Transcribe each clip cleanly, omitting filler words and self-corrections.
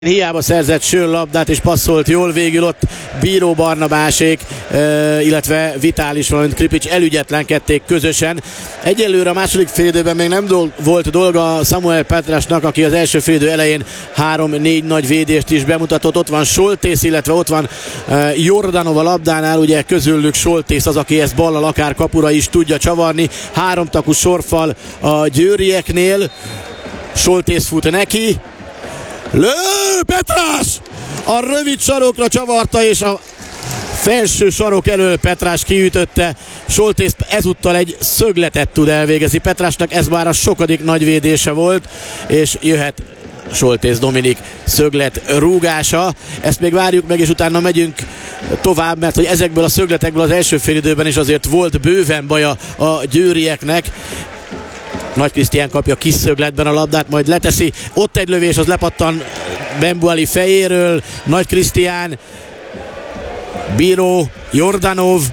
Hiába szerzett Schön labdát és passzolt jól, végül ott Bíró Barnabásék, illetve Vitális, valamint Kripics elügyetlenkedték közösen. Egyelőre a második félidőben még nem volt dolga Samuel Petrasnak, aki az első félidő elején 3-4 nagy védést is bemutatott. Ott van Soltész, illetve ott van Jordanov a labdánál, ugye közülük Soltész az, aki ezt ballal akár kapura is tudja csavarni. Háromtakú sorfal a győrieknél. Soltész fut neki. Lő! Petrás! A rövid sarokra csavarta, és a felső sarok elől Petrás kiütötte. Soltész ezúttal egy szögletet tud elvégezni. Petrásnak ez már a sokadik nagyvédése volt, és jöhet Soltész Dominik szöglet rúgása. Ezt még várjuk meg, és utána megyünk tovább, mert hogy ezekből a szögletekből az első félidőben is azért volt bőven baja a győrieknek. Nagy Krisztián kapja kis szögletben a labdát, majd leteszi. Ott egy lövés, az lepattan Bembuali fejéről. Nagy Krisztián, Bíró, Jordanov,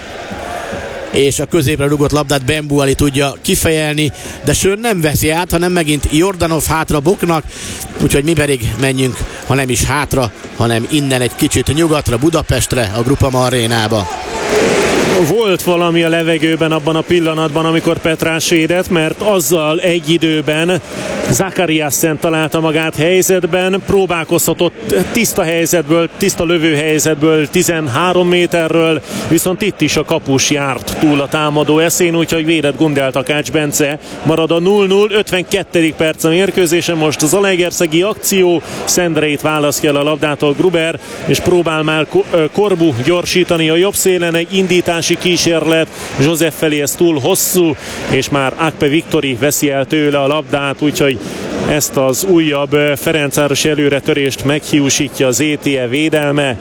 és a középre rugott labdát Bembuali tudja kifejelni, de Schön nem veszi át, hanem megint Jordanov hátra Boknak, úgyhogy mi pedig menjünk, ha nem is hátra, hanem innen egy kicsit nyugatra, Budapestre, a Groupama arénába. Volt valami a levegőben abban a pillanatban, amikor Petrás érett, mert azzal egy időben Zakariasen találta magát helyzetben, próbálkozhatott tiszta helyzetből, tiszta lövő helyzetből 13 méterről, viszont itt is a kapus járt túl a támadó eszén, úgyhogy védett Gundel Takács Bence. Marad a 0-0, 52. perc a mérkőzésen, most az zalaegerszegi akció, Szendreit választja el a labdától Gruber, és próbál már Korbu gyorsítani a jobb szélen, egy indítási kísérlet, József felé ez túl hosszú, és már Akpe Viktori veszi el tőle a labdát, úgyhogy ezt az újabb Ferencvárosi előretörést meghiúsítja az ETE védelme.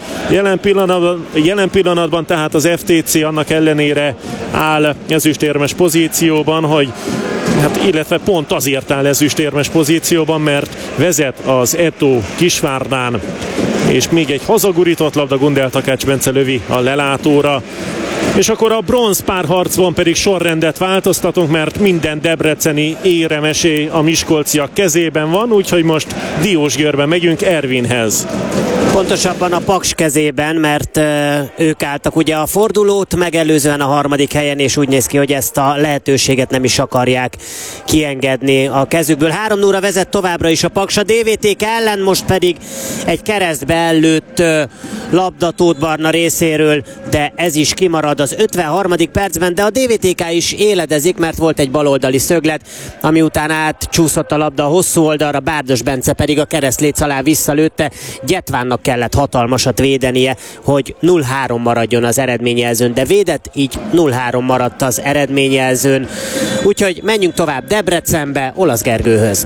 Jelen pillanatban tehát az FTC annak ellenére áll ezüstérmes pozícióban, hogy illetve pont azért áll ezüstérmes pozícióban, mert vezet az Eto Kisvárdán, és még egy hazagurított labda Gundel Takács Bence lövi a lelátóra. És akkor a bronz párharcban pedig sorrendet változtatunk, mert minden debreceni éremesé a miskolciak kezében van, úgyhogy most Diósgyőrbe megyünk Ervinhez. Pontosabban a Paks kezében, mert ők álltak ugye a fordulót megelőzően a harmadik helyen, és úgy néz ki, hogy ezt a lehetőséget nem is akarják kiengedni a kezükből. 3-0-ra vezet továbbra is a Paks a DVTK ellen, most pedig egy keresztbe ellőtt labda Tóth Barna részéről, de ez is kimarad az 53. percben, de a DVTK is éledezik, mert volt egy baloldali szöglet, ami után átcsúszott a labda a hosszú oldalra, Bárdos Bence pedig a keresztléc alá visszalőtte. Gyetvánnak kellett hatalmasat védenie, hogy 0-3 maradjon az eredményjelzőn, de védett, így 0-3 maradt az eredményjelzőn. Úgyhogy menjünk tovább Debrecenbe, Olasz Gergőhöz.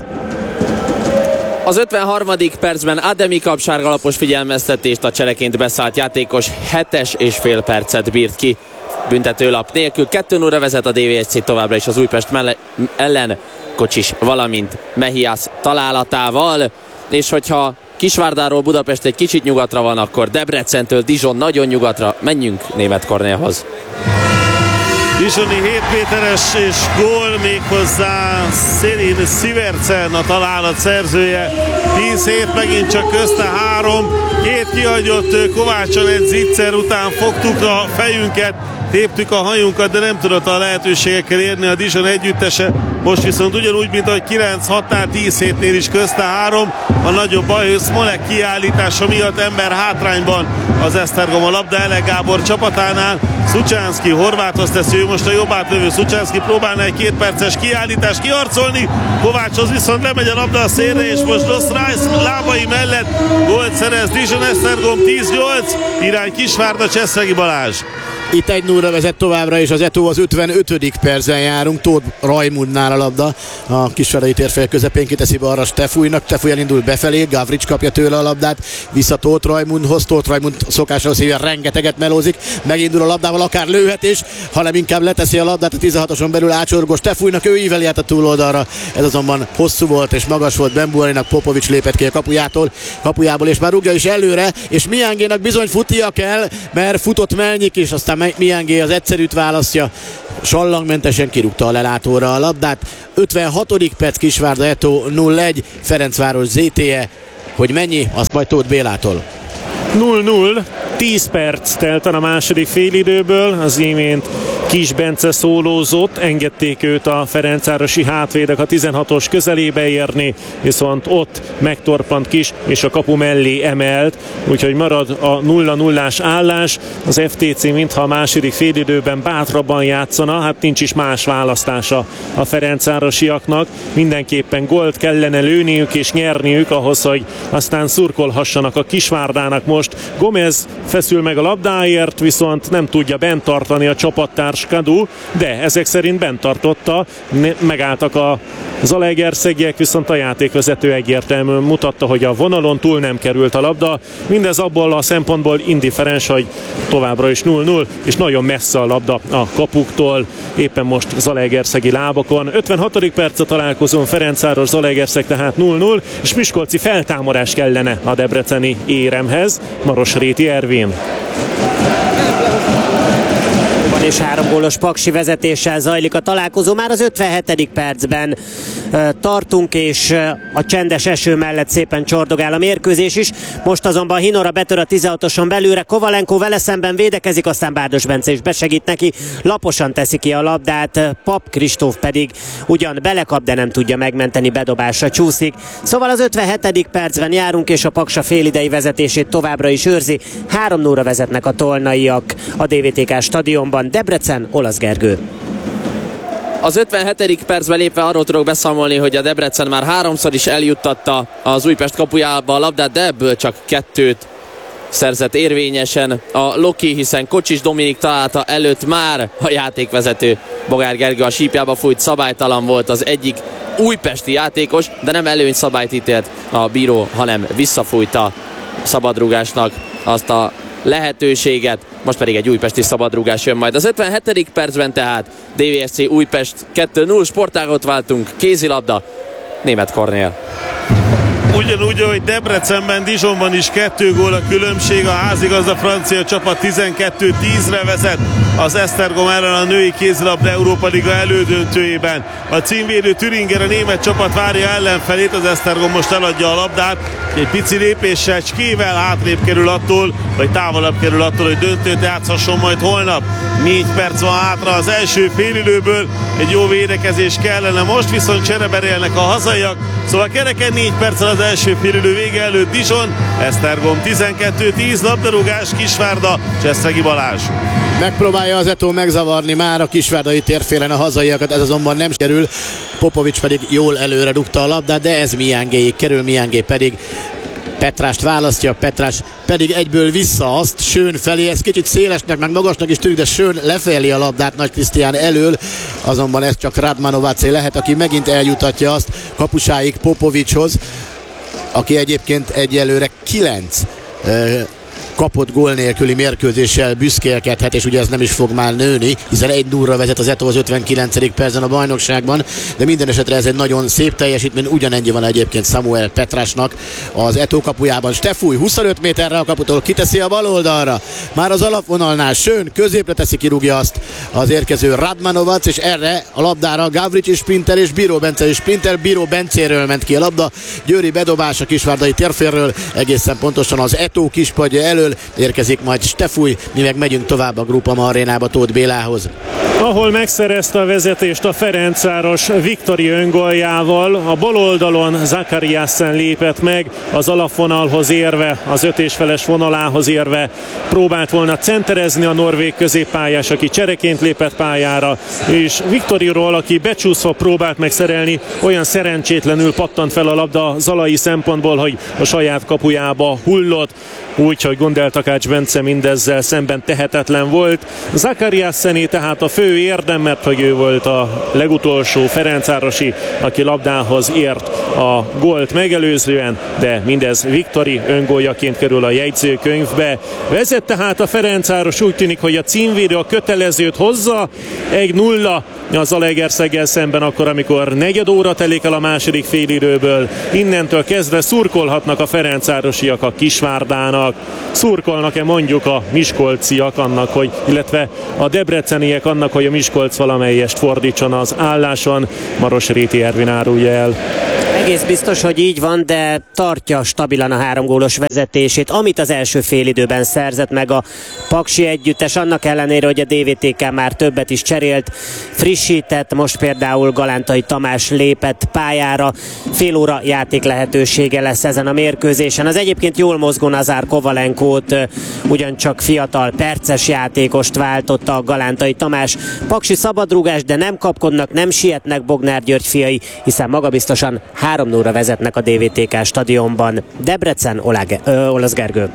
Az 53. percben Ademi kap sárgalapos figyelmeztetést, a cseleként beszállt játékos 7,5 percet bírt ki büntetőlap nélkül. 2-0-ra vezet a DVSC továbbra is az Újpest ellen Kocsis, valamint Mehias találatával, és hogyha Kisvárdáról Budapest egy kicsit nyugatra van, akkor Debrecentől Dijon nagyon nyugatra. Menjünk Németh Kornélhoz. Dijoni 7 méteres és gól, méghozzá Selin Sivertsen a találat szerzője. 10-7, megint csak közte 3, két kihagyott Kovácson egy zicser után fogtuk a fejünket, téptük a hajunkat, de nem tudott a lehetőségekkel érni a Dijon együttese. Most viszont ugyanúgy, mint ahogy 9-6-nál 10-7-nél is közte 3. A nagyobb baj, hogy Smolek kiállítása miatt ember hátrányban az Esztergom a labda Ele Gábor csapatánál. Szucsánszki Horváthoz teszi, ő most a jobb átlövő. Szucsánszki próbálna egy 2 perces kiállítást kiharcolni, Kovácshoz viszont lemegy a labda a szélre, és most Lost Rice lábai mellett gólt szerez Dijon. Esztergom 10-8, irány Kisvárda, Cseszregi Balázs. Itt 1-0-ra vezet továbbra, és az Eto az 55. percen járunk. Tóth Rajmundnál a labda, a Kisvárdai térfél közepén kiteszi be arra Stefújnak. Stefúj elindul befelé, Gavrics kapja tőle a labdát, vissza Tóth Rajmundhoz. Tóth Rajmund szokásos szívén rengeteget melózik, megindul a labdával, akár lőhet is, hanem inkább leteszi a labdát a 16-oson belül ácsorgó Stefújnak, ő íveli át a túloldalra. Ez azonban hosszú volt és magas volt Bembualinak, Popovics lépett ki a kapujából, és már rúgja is előre, és Miángénak bizony futnia kell, mert futott Melnyik is, aztán Miángé az egyszerűt választja, sallangmentesen kirúgta a lelátóra a labdát. 56. perc, Kisvárda Eto 0-1, Ferencváros ZTE hogy mennyi, azt majd Tóth Bélától. 0-0, 10 perc telt a második félidőből, az imént Kis Bence szólózott, engedték őt a ferencvárosi hátvédek a 16-os közelébe érni, viszont ott megtorpant Kis és a kapu mellé emelt, úgyhogy marad a 0-0-ás állás. Az FTC mintha a második félidőben bátrabban játszana, hát nincs is más választása a ferencvárosiaknak, mindenképpen gólt kellene lőniük és nyerniük ahhoz, hogy aztán szurkolhassanak a Kisvárdának. Most Gomez feszül meg a labdáért, viszont nem tudja bent tartani a csapattárs Kadu, de ezek szerint bent tartotta, megálltak a zalaegerszegiek, viszont a játékvezető egyértelműen mutatta, hogy a vonalon túl nem került a labda. Mindez abból a szempontból indifferens, hogy továbbra is 0-0, és nagyon messze a labda a kapuktól, éppen most zalaegerszegi lábakon. 56. perc a találkozón, Ferencváros Zalaegerszeg tehát 0-0, és miskolci feltámadás kellene a debreceni éremhez. Marosréti Ervin. És 3 gólos Paksi vezetéssel zajlik a találkozó. Már az 57. percben tartunk, és a csendes eső mellett szépen csordogál a mérkőzés is. Most azonban Hinora betör a 16-oson belőle, Kovalenko vele szemben védekezik, aztán Bárdos Bence is besegít neki, laposan teszi ki a labdát, Pap Kristóf pedig ugyan belekap, de nem tudja megmenteni, bedobásra csúszik. Szóval az 57. percben járunk, és a Paksa félidei vezetését továbbra is őrzi. 3-0-ra vezetnek a tolnaiak a DVTK stadionban. Debrecen, Olasz Gergő. Az 57. percben lépve arról tudok beszámolni, hogy a Debrecen már 3-szor is eljuttatta az Újpest kapujába a labdát, de ebből csak 2 szerzett érvényesen a Loki, hiszen Kocsis Dominik találta előtt már a játékvezető Bogár Gergő a sípjába fújt, szabálytalan volt az egyik újpesti játékos, de nem előnyszabályt ítélt a bíró, hanem visszafújta szabadrugásnak azt a lehetőséget, most pedig egy újpesti szabadrugás jön majd. Az 57. percben tehát DVSC Újpest 2-0, sportágot váltunk, kézilabda, Németh Kornél. Ugyanúgy, ahogy Debrecenben, Dijonban is 2 gól a különbség, a házigazda francia csapat 12-10-re vezet az Esztergom ellen a női kézilabda Európa Liga elődöntőjében. A címvédő Thüringer a német csapat várja ellenfelét, az Esztergom most eladja a labdát, egy pici lépéssel, csével hátrébb kerül attól, vagy távolabb kerül attól, hogy döntőt játszhasson majd holnap. 4 perc van hátra az első félidőből, egy jó védekezés kellene, most viszont csereberélnek a hazaiak, szóval kereken 4 perc az első félidő vége előtt Dijon, Esztergom 12-10, labdarúgás, Kisvárda, Cseszregi Balázs. Megpróbálja az Eto megzavarni már a kisvárdai térfélen a hazaiakat, ez azonban nem sikerül. Popovics pedig jól előre dugta a labdát, de ez Miángéig kerül, Miángé pedig Petrást választja, Petrás pedig egyből vissza azt Schön felé, ez kicsit szélesnek, meg magasnak is tűnik, de Schön lefeli a labdát Nagy Krisztián elől, azonban ez csak Radmanovacé lehet, aki megint eljutatja azt kapusáig Popovicshoz, aki egyébként egyelőre 9 kapott gól nélküli mérkőzéssel büszkélkedhet, és ugye ez nem is fog már nőni, hiszen 1-0-ra vezet az Eto az 59. percen a bajnokságban, de minden esetre ez egy nagyon szép teljesítmény, ugyanennyi van egyébként Samuel Petrásnak az Eto kapujában. Stefúj 25 méterre a kaputól kiteszi a bal oldalra, már az alapvonalnál Schön középre teszi, kirúgja azt az érkező Radmanovac, és erre a labdára Gavrics is sprinter, és Bíró Bence is sprinter, Bíró Bencéről ment ki a labda, Győri bedobás a kisvárdai térférről, egészen pontosan az Eto kispadja elől érkezik majd Stefúj, mi meg megyünk tovább a Groupama arénába Tóth Bélához. Ahol megszerezte a vezetést a Ferencváros Viktori öngoljával, a bal oldalon Zakariassen lépett meg, az alapvonalhoz érve, az 5,5-es vonalához érve próbált volna centerezni a norvég középpályás, aki csereként lépett pályára, és Viktoriról, aki becsúszva próbált megszerelni, olyan szerencsétlenül pattant fel a labda zalai szempontból, hogy a saját kapujába hullott, úgyhogy Gondel Takács Bence mindezzel szemben tehetetlen volt. Zakariassené tehát a fő érdem, mert hogy ő volt a legutolsó ferencvárosi, aki labdához ért a gólt megelőzően, de mindez Viktori öngóljaként kerül a jegyzőkönyvbe. Vezet tehát a Ferencváros, úgy tűnik, hogy a címvédő a kötelezőt hozza, 1-0 a Zalaegerszeggel szemben akkor, amikor negyed óra telik el a második félidőből. Innentől kezdve szurkolhatnak a ferencvárosiak a Kisvárdának. Szurkolnak-e mondjuk a miskolciak annak, hogy, illetve a debreceniek annak, hogy a Miskolc valamelyest fordítson az álláson? Marosréti Ervin árulja el. Egész biztos, hogy így van, de tartja stabilan a 3 gólos vezetését, amit az első félidőben szerzett meg a paksi együttes, annak ellenére, hogy a DVTK már többet is cserélt, frissített, most például Galántai Tamás lépett pályára, fél óra játék lehetősége lesz ezen a mérkőzésen. Az egyébként jól mozgó Nazár Kovalenkót, ugyancsak fiatal perces játékost váltotta a Galántai Tamás. Paksi szabadrúgás, de nem kapkodnak, nem sietnek Bognár György fiai, hiszen magabiztosan 3-0-ra vezetnek a DVTK stadionban. Debrecen, Olasz Gergő.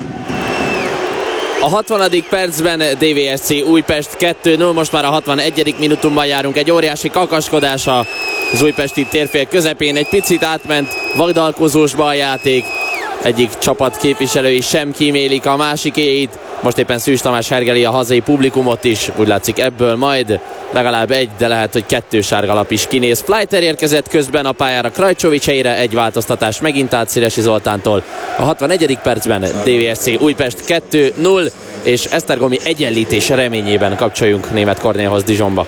A 60. percben DVSC Újpest 2-0, most már a 61. minutumban járunk, egy óriási kakaskodás az újpesti térfél közepén, egy picit átment vagdalkozósba a játék, egyik csapat képviselői sem kímélik a másikéit, most éppen Szűcs Tamás hergeli a hazai publikumot is, úgy látszik ebből majd legalább egy, de lehet, hogy 2 sárgalap is kinéz. Fleiter érkezett közben a pályára Krajcsovics helyére, egy változtatás megint át Szélesi Zoltántól. A 61. percben DVSC Újpest 2-0, és esztergomi egyenlítés reményében kapcsoljunk Németh Kornélhoz Dijonba.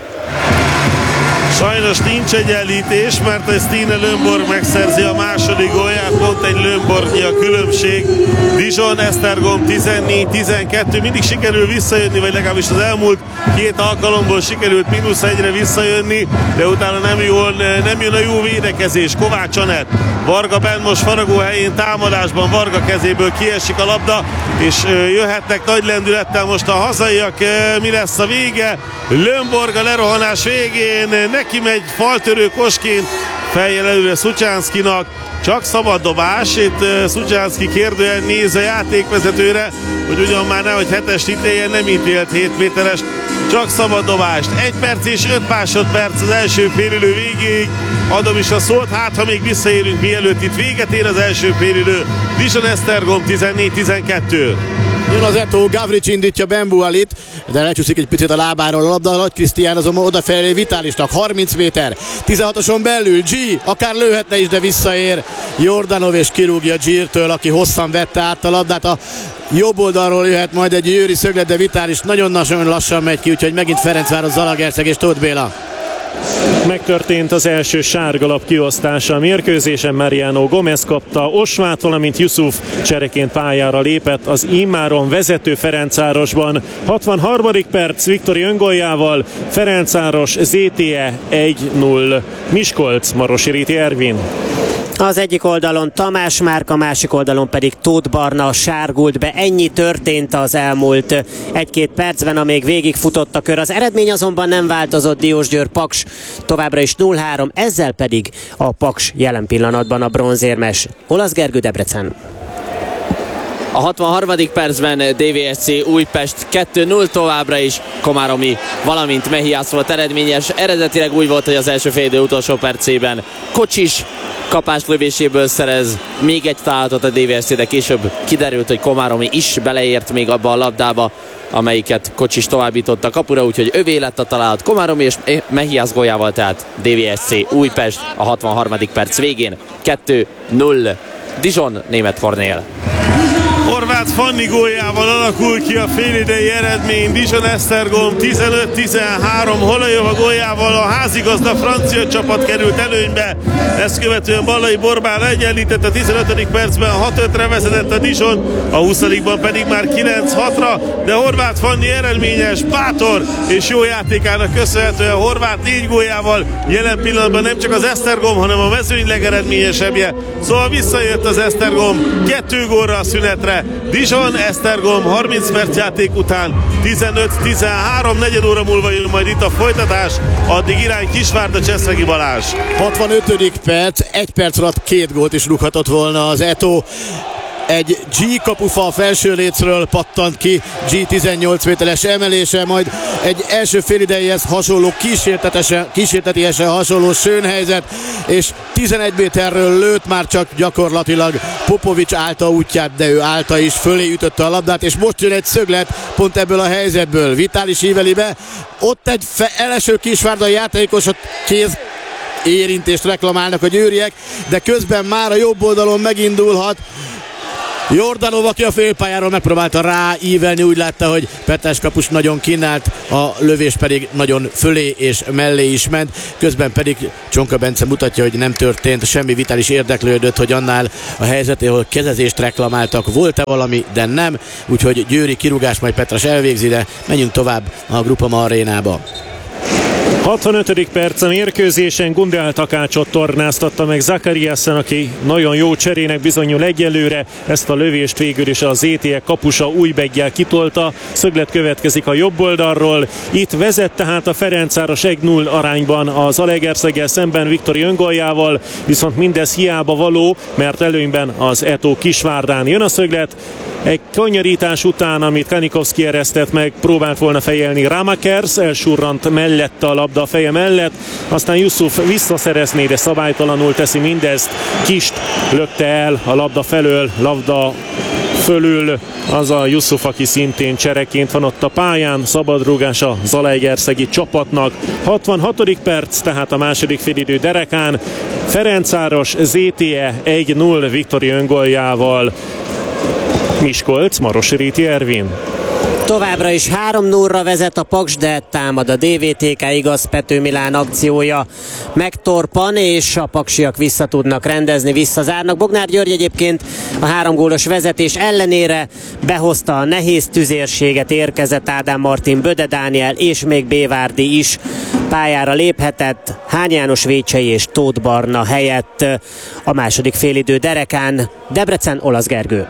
Sajnos nincs egyenlítés, mert a Stine Lönnborg megszerzi a második gólját, pont egy Lönnborgnyi a különbség. Dijon, Esztergom 14-12, mindig sikerül visszajönni, vagy legalábbis az elmúlt 2 alkalomból sikerült -1-re visszajönni, de utána nem jön a jó védekezés. Kovács Anett, Varga benn most faragó helyén támadásban, Varga kezéből kiesik a labda, és jöhetnek nagy lendülettel most a hazaiak. Mi lesz a vége? Lönnborg a lerohanás végén neki megy faltörő kosként, fejjel előre Szucsánszkinak, csak szabad dobás. Itt Szucsánszki kérdően néz a játékvezetőre, hogy ugyan már nehogy 7-est ítéljen, nem ítélt 7 méteres, csak szabad dobást. 1 perc és 5 másodperc az első félidő végéig. Adom is a szót, hát ha még visszaérünk, mielőtt itt véget ér az első félidő. Dijon Esztergom 14-12. Jön az Eto, Gavrics indítja Bembualit, de lecsúszik egy picit a lábáról a labda, a Nagy Krisztián azonban odafelé Vitálisnak, 30 méter, 16-oson belül, G, akár lőhetne is, de visszaér Jordanov és kirúgja G-től, aki hosszan vette át a labdát. A jobb oldalról jöhet majd egy Győri szöglet, de Vitális nagyon lassan megy ki, úgyhogy megint Ferencváros, Zalaegerszeg és Tóth Béla. Megtörtént az első sárgalap kiosztása a mérkőzésen, Mariano Gomez kapta Osvát, valamint Yusuf csereként pályára lépett az immáron vezető Ferencvárosban. 63. perc Viktori öngoljával, Ferencváros ZTE 1-0. Miskolc, Marosi Réti Ervin. Az egyik oldalon Tamás Márk, a másik oldalon pedig Tóth Barna sárgult be. Ennyi történt az elmúlt 1-2 percben, amíg végigfutott a kör. Az eredmény azonban nem változott, Diósgyőr Paks továbbra is 0-3, ezzel pedig a Paks jelen pillanatban a bronzérmes. Olasz Gergő, Debrecen. A 63. percben DVSC Újpest 2-0, továbbra is Komáromi, valamint Mehiász volt eredményes. Eredetileg úgy volt, hogy az első félidő utolsó percében Kocsis kapáslövéséből szerez még egy találatot a DVSC, de később kiderült, hogy Komáromi is beleért még abba a labdába, amelyiket Kocsis továbbított a kapura, úgyhogy övé lett a találat Komáromi és Mehiász góljával, tehát DVSC Újpest a 63. perc végén 2-0. Dijon, Németh Kornél. Horváth Fanni góljával alakul ki a félidei eredmény. Dijon Esztergom 15-13, Holajova góljával a házigazda francia csapat került előnybe. Ezt követően Ballai Borbán egyenlített a 15. percben, 6-5-re vezetett a Dijon, a 20-ban pedig már 9-6-ra, de Horváth Fanni eredményes, bátor és jó játékának köszönhetően Horváth 4 góljával jelen pillanatban nem csak az Esztergom, hanem a mezőny legeredményesebbje. Szóval visszajött az Esztergom 2 gólra a szünetre. Dijon Esztergom 30 perc játék után 15-13, negyed óra múlva jön majd itt a folytatás, addig irány Kisvárda, Cseszregi Balázs. 65. perc, 1 perc alatt 2 gólt is rúghatott volna az Eto. Egy G kapufa a felső lécről pattant ki, G 18 méteres emelése, majd egy első félidejéhez hasonló kísértetiesen hasonló sőnhelyzet, és 11 méterről lőtt, már csak gyakorlatilag Popovics állta útját, de ő állta is, fölé ütötte a labdát, és most jön egy szöglet pont ebből a helyzetből. Vitális íveli be, ott egy eleső Kisvárdai játékos, ott kéz érintést reklamálnak a győriek, de közben már a jobb oldalon megindulhat Jordanov, aki a félpályáról megpróbálta ráívelni, úgy látta, hogy Petrás kapus nagyon kínált, a lövés pedig nagyon fölé és mellé is ment, közben pedig Csonka Bence mutatja, hogy nem történt semmi, Vitális érdeklődött, hogy annál a helyzetéről kezezést reklamáltak, volt-e valami, de nem, úgyhogy győri kirúgás, majd Petrás elvégzi, de menjünk tovább a Groupama arénába. 65. percen mérkőzésen Gundel Takácsot tornáztatta meg Zakariasen, aki nagyon jó cserének bizonyul egyelőre. Ezt a lövést végül is az ZTE kapusa Újbeggyel kitolta. Szöglet következik a jobb oldalról. Itt vezet tehát a Ferencváros 1-0 arányban a Zalaegerszeggel szemben Viktori öngoljával, viszont mindez hiába való, mert előnyben az Eto Kisvárdán. Jön a szöglet, egy kanyarítás után, amit Kanikovszki eresztett meg, próbált volna fejelni Ramakers, elsurrant mellette a labda a feje mellett, aztán Yusuf visszaszerezné, de szabálytalanul teszi mindezt. Kist lökte el a labda felől, labda fölül az a Yusuf, aki szintén csereként van ott a pályán. Szabadrúgás a zalaegerszegi csapatnak. 66. perc, tehát a második félidő derekán. Ferencváros ZTE 1-0 Viktori öngoljával. Miskolc, Marosi Réti Ervin. Továbbra is 3-0-ra vezet a Paks, de támad a DVTK, igaz, Pető Milán akciója megtorpan, és a paksiak vissza tudnak rendezni, visszazárnak. Bognár György egyébként a 3 gólos vezetés ellenére behozta a nehéz tüzérséget, érkezett Ádám Martin, Böde Dániel és még Bévárdi is pályára léphetett, Hány János Vécsei és Tóth Barna helyett a második félidő derekán. Debrecen, Olasz Gergő.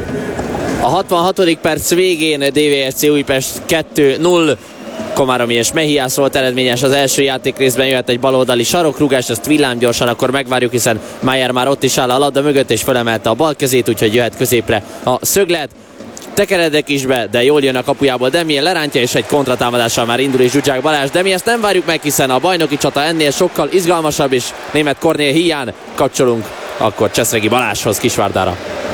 A 66. perc végén DVSC Újpest 2-0. Komáromi és Mehiász volt eredményes az első játékrészben, jöhet egy baloldali sarokrúgás, ezt villámgyorsan akkor megvárjuk, hiszen Mayer már ott is áll a labda mögött és felemelte a bal kezét, úgyhogy jöhet középre a szöglet. Tekeredek is be, de jól jön a kapujából Demien, lerántja, és egy kontratámadással már indul is Zsuzsák Balázs. De mi ezt nem várjuk meg, hiszen a bajnoki csata ennél sokkal izgalmasabb, és német Kornél hiány kapcsolunk akkor Cseszregi Balázshoz Kisvárdára.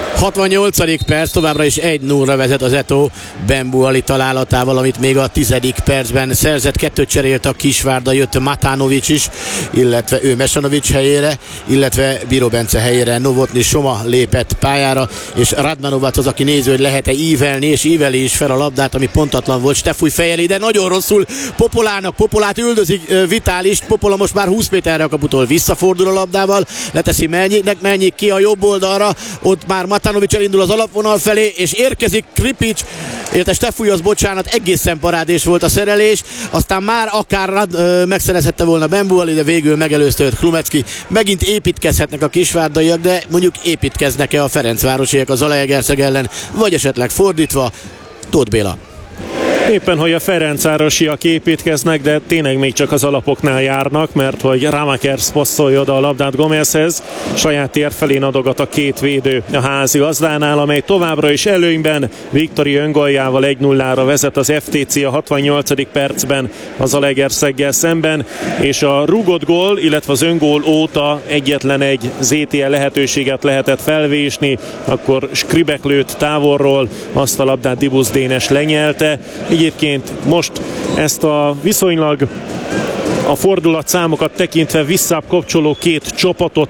68. perc, továbbra is 1-0-ra vezet az Eto Bembu Ali találatával, amit még a 10. percben szerzett. 2 cserélt a Kisvárda, jött Matánovics is, illetve ő Mesanovics helyére, illetve Bíró Bence helyére Novotny Soma lépett pályára, és Radmanovat az, aki néző, hogy lehet-e ívelni, és íveli is fel a labdát, ami pontatlan volt. Stefúj fejeli, de nagyon rosszul Popolának, Popolát üldözik Vitálist, Popola most már 20 méterre a kaputól visszafordul a labdával, leteszi Melnyiknek, Melnyik ki a jobb oldalra, ott már Matánovics elindul az alapvonal felé, és érkezik Kripics, illetve Stefújhoz, bocsánat, egészen parádés volt a szerelés, aztán már akár megszerezhette volna Bembu Ali, de végül megelőzte őt Klumecki. Megint építkezhetnek a kisvárdaiak, de mondjuk építkeznek-e a ferencvárosiak a Zalaegerszeg ellen, vagy esetleg fordítva? Tóth Béla. Éppen, hogy a ferencvárosiak építkeznek, de tényleg még csak az alapoknál járnak, mert hogy Ramakers passzolja oda a labdát Gomezhez, saját tér felén adogat a 2 védő a házi gazdánál, amely továbbra is előnyben Viktori öngoljával 1-0-ra vezet az FTC a 68. percben az Zalaegerszeggel szemben, és a rúgott gól, illetve az öngól óta egyetlen egy ZTE lehetőséget lehetett felvésni, akkor Skribek lőtt távolról, azt a labdát Dibusz Dénes lenyelte. Egyébként most ezt a viszonylag a fordulatszámokat tekintve visszább kapcsoló 2 csapatot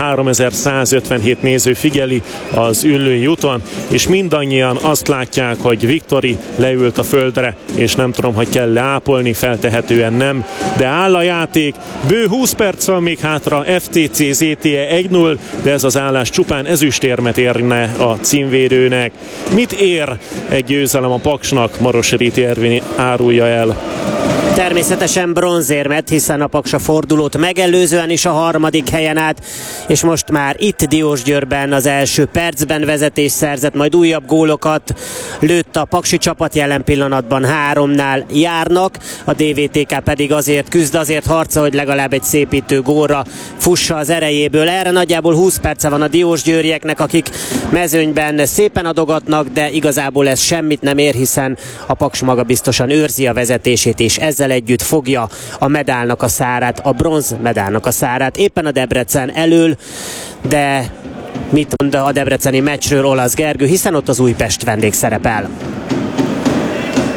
13.157 néző figyeli az Üllői úton, és mindannyian azt látják, hogy Viktori leült a földre, és nem tudom, hogy kell leápolni, feltehetően nem, de áll a játék, bő 20 perc van még hátra, FTC ZTE 1-0, de ez az állás csupán ezüstérmet érne a címvédőnek. Mit ér egy győzelem a Paksnak? Marosi Réti Ervin árulja el. Természetesen bronzérmet, hiszen a Paks a fordulót megelőzően is a 3. helyen állt, és most már itt Diósgyőrben az első percben vezetés szerzett, majd újabb gólokat lőtt a paksi csapat, jelen pillanatban 3-nál járnak, a DVTK pedig azért küzd, azért harca, hogy legalább egy szépítő gólra fussa az erejéből. Erre nagyjából 20 perce van a diósgyőrieknek, akik mezőnyben szépen adogatnak, de igazából ez semmit nem ér, hiszen a Paks maga biztosan őrzi a vezetését, és ezzel együtt fogja a medálnak a szárát, a bronz medálnak a szárát. Éppen a Debrecen elől, de mit mond a debreceni meccsről Olasz Gergő, hiszen ott az Újpest vendég szerepel.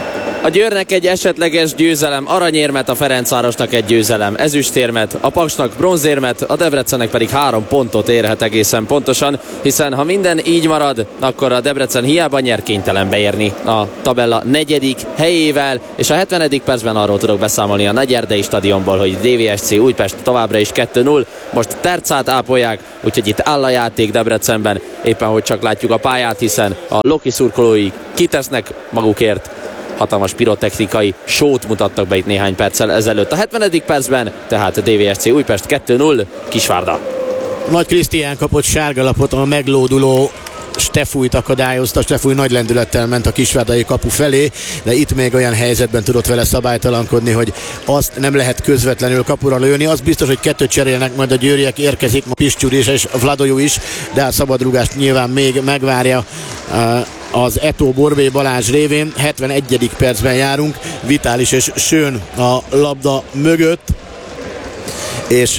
A Győrnek egy esetleges győzelem aranyérmet, a Ferencvárosnak egy győzelem ezüstérmet, a Paksnak bronzérmet, a Debrecennek pedig 3 pontot érhet egészen pontosan, hiszen ha minden így marad, akkor a Debrecen hiába nyer, kénytelen beérni a tabella 4. helyével, és a 70. percben arról tudok beszámolni a Nagyerdei stadionból, hogy DVSC Újpest továbbra is 2-0, most tercát ápolják, úgyhogy itt áll a játék Debrecenben, éppen hogy csak látjuk a pályát, hiszen a Loki szurkolói kitesznek magukért. Hatalmas pirotechnikai sót mutattak be itt néhány perccel ezelőtt. A 70. percben tehát DVSC Újpest 2-0, Kisvárda. Nagy Krisztián kapott sárgalapot, a meglóduló Stefújt akadályozta. Stefúj nagy lendülettel ment a kisvárdai kapu felé, de itt még olyan helyzetben tudott vele szabálytalankodni, hogy azt nem lehet közvetlenül kapura lőni. Az biztos, hogy 2 cserélnek majd a győriek, érkezik ma Piszcsúr is és Vladojú is, de a szabadrúgást nyilván még megvárja az Eto Borbély Balázs révén. 71. percben járunk, Vitális és Schön a labda mögött, és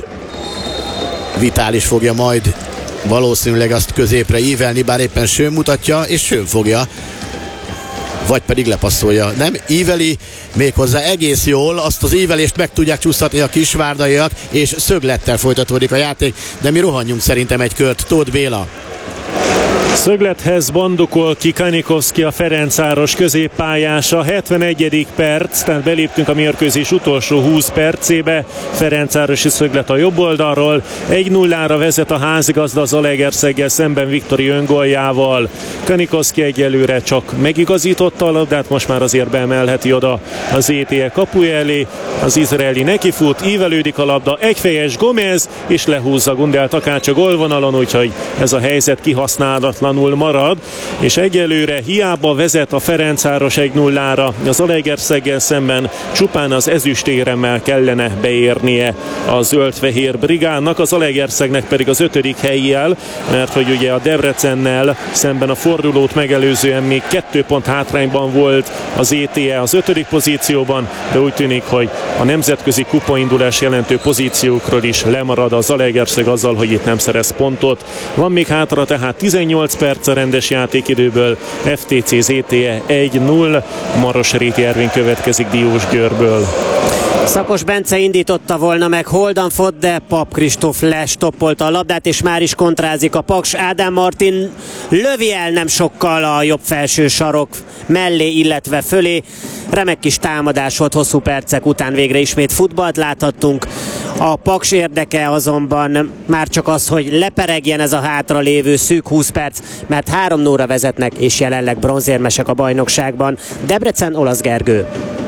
Vitális fogja majd valószínűleg azt középre ívelni, bár éppen Schön mutatja, és Schön fogja, vagy pedig lepasszolja. Nem íveli, méghozzá egész jól, azt az ívelést meg tudják csúsztatni a kisvárdaiak, és szöglettel folytatódik a játék, de mi rohanjunk szerintem egy kört. Tóth Béla. Szöglethez bandukol ki Kanikovszki, a Ferencváros középpályása. 71. perc, tehát beléptünk a mérkőzés utolsó 20 percébe. Ferencvárosi szöglet a jobb oldalról. 1-0-ra vezet a házigazda az Zalaegerszeggel szemben Viktori öngoljával. Kanikovszki egyelőre csak megigazította a labdát, most már azért beemelheti oda az ETE kapuja elé. Az izraeli nekifut, ívelődik a labda, egyfejes Gomez, és lehúzza Gundel Takács a gólvonalon, úgyhogy ez a helyzet kihasználatlanul marad, és egyelőre hiába vezet a Ferencváros 1-0-ra, az Zalaegerszeggel szemben csupán az ezüstéremmel kellene beérnie a zöld-fehér brigádnak, az Zalaegerszegnek pedig az 5. helyjel, mert hogy ugye a Debrecennel szemben a fordulót megelőzően még 2 pont hátrányban volt az ETE az 5. pozícióban, de úgy tűnik, hogy a nemzetközi kupaindulás jelentő pozíciókról is lemarad a Zalaegerszeg azzal, hogy itt nem szerez pontot. Van még hátra tehát 18 perc a rendes játékidőből. FTC ZTE 1-0, Marosréti Ervin következik Diósgyőrből. Szakos Bence indította volna meg Holdanfot, de Pap Kristóf lestoppolta a labdát, és már is kontrázik a Paks. Ádám Martin lövi el nem sokkal a jobb felső sarok mellé, illetve fölé. Remek kis támadás volt, hosszú percek után végre ismét futballt láthattunk. A Paks érdeke azonban már csak az, hogy leperegjen ez a hátralévő szűk 20 perc, mert 3-0-ra vezetnek, és jelenleg bronzérmesek a bajnokságban. Debrecen, Olasz Gergő.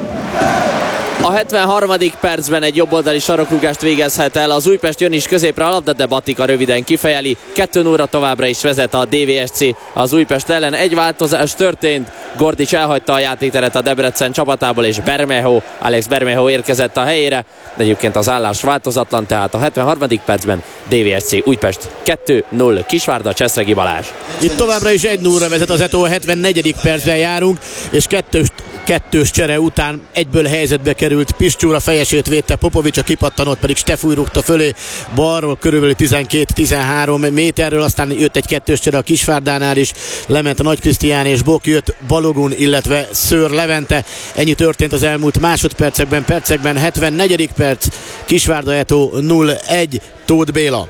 A 73. percben egy jobboldali sarokrúgást végezhet el az Újpest, jön is középre a labda, de Batika röviden kifejeli. 2-0-ra továbbra is vezet a DVSC az Újpest ellen. Egy változás történt, Gordics elhagyta a játékteret a Debrecen csapatából, és Alex Bermejo érkezett a helyére, de egyébként az állás változatlan, tehát a 73. percben DVSC Újpest 2-0, Kisvárda, Cseszregi Balázs. Itt továbbra is 1-0-ra vezet az Eto, a 74. percben járunk, és kettős csere után egyből helyzetbe került Piszcsúr, a fejesét védte Popovics, a kipattanót pedig Stefúj rúgta fölé balról körülbelül 12-13 méterről, aztán jött egy 2-es csere a Kisvárdánál is, lement a Nagy Krisztián és Bok, jött Balogun, illetve Szőr Levente. Ennyi történt az elmúlt percekben. 74. perc, Kisvárda Eto 0-1, Tóth Béla.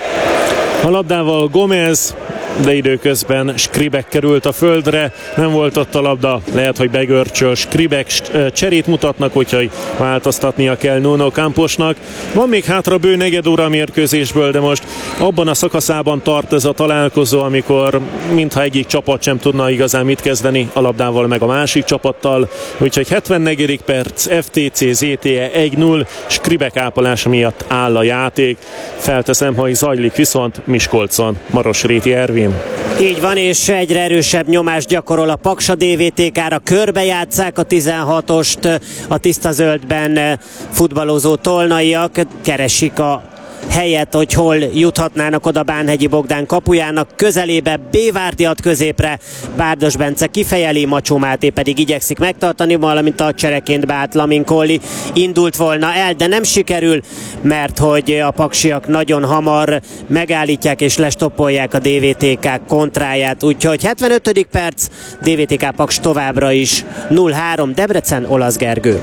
A labdával Gomez, de időközben Skribek került a földre, nem volt ott a labda, lehet, hogy begörcsöl. Skribek cserét mutatnak, úgyhogy változtatnia kell Nuno Camposnak. Van még hátra bő negyed óra a mérkőzésből, de most abban a szakaszában tart ez a találkozó, amikor mintha egyik csapat sem tudna igazán mit kezdeni a labdával, meg a másik csapattal, úgyhogy 74. perc, FTC ZTE 1-0, Skribek ápolása miatt áll a játék. Felteszem, hogy zajlik viszont Miskolcon Marosréti Ervin. Így van, és egyre erősebb nyomást gyakorol a Paks a DVTK-ra. Körbejátsszák a 16-ost, a tiszta zöldben futballozó tolnaiak, keresik a helyet, hogy hol juthatnának oda Bánhegyi Bogdán kapujának közelébe. Bévárdi középre, Bárdos Bence kifejeli, Macsó Máté pedig igyekszik megtartani, valamint a csereként beállt Lamin Colli indult volna el, de nem sikerül, mert hogy a paksiak nagyon hamar megállítják és lestoppolják a DVTK kontráját, úgyhogy 75. perc, DVTK Paks továbbra is 0-3, Debrecen, Olasz Gergő.